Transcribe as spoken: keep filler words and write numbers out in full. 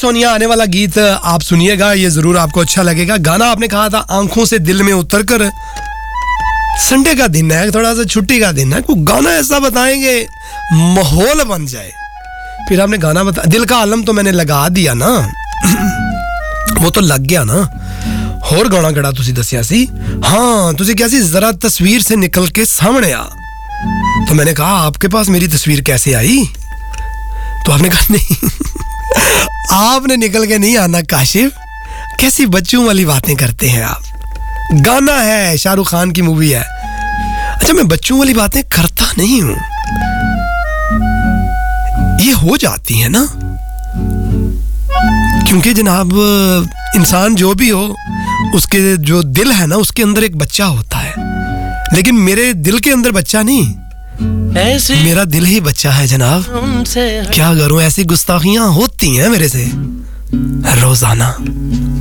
सोनिया आने वाला गीत आप सुनिएगा, ये जरूर आपको अच्छा लगेगा। गाना आपने कहा था आंखों से दिल में उतर कर। संडे का दिन है, थोड़ा सा छुट्टी का दिन है, कोई गाना ऐसा बताएंगे माहौल बन जाए। फिर आपने गाना बता, दिल का आलम तो मैंने लगा दिया ना, वो तो लग गया ना। होर गाना गड़ा तुसी दसिया सी, हाँ तुसी क्या सी जरा तस्वीर से निकल के सामने आ। तो मैंने कहा आपके पास मेरी तस्वीर कैसे आई? तो आपने कहा नहीं आपने निकल के नहीं आना काशिफ, कैसी बच्चों वाली बातें करते हैं आप। गाना है, शाहरुख खान की मूवी है। अच्छा, मैं बच्चों वाली बातें करता नहीं हूं, ये हो जाती है ना, क्योंकि जनाब इंसान जो भी हो, उसके जो दिल है ना, उसके अंदर एक बच्चा होता है। लेकिन मेरे दिल के अंदर बच्चा नहीं, मेरा दिल ही बच्चा है जनाब। क्या करूं, ऐसी गुस्ताखियां होती हैं मेरे से रोजाना।